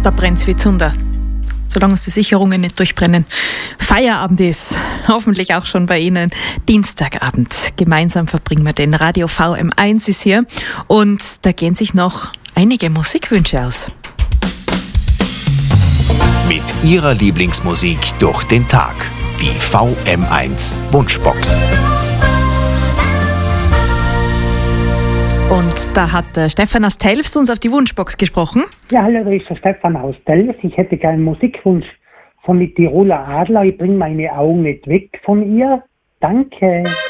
da brennt's wie Zunder. Solange uns die Sicherungen nicht durchbrennen. Feierabend ist hoffentlich auch schon bei Ihnen. Dienstagabend. Gemeinsam verbringen wir den. Radio VM1 ist hier. Und da gehen sich noch einige Musikwünsche aus. Mit Ihrer Lieblingsmusik durch den Tag. Die VM1 Wunschbox. Und da hat der Stefan aus Telfs uns auf die Wunschbox gesprochen. Ja, hallo, da ist der Stefan aus Telfs. Ich hätte gerne einen Musikwunsch von die Tiroler Adler. Ich bringe meine Augen nicht weg von ihr. Danke.